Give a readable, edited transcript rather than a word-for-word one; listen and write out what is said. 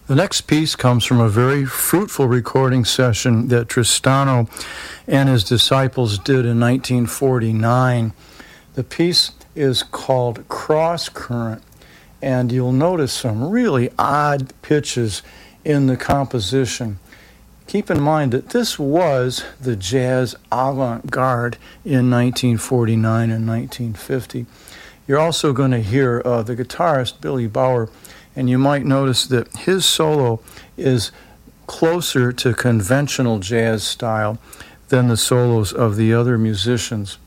The next piece comes from a very fruitful recording session that Tristano and his disciples did in 1949. The piece is called Cross Current, and you'll notice some really odd pitches in the composition. Keep in mind that this was the jazz avant-garde in 1949 and 1950. You're also going to hear the guitarist Billy Bauer, and you might notice that his solo is closer to conventional jazz style than the solos of the other musicians.